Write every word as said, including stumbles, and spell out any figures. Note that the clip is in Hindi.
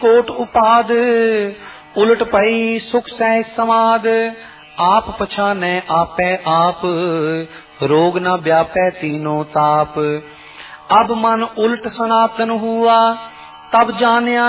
कोट उपाद, उलट पई सुख सह समाद। आप पछाने आपे आप, रोग न व्यापे तीनों ताप। अब मन उल्ट सनातन हुआ, तब जानिया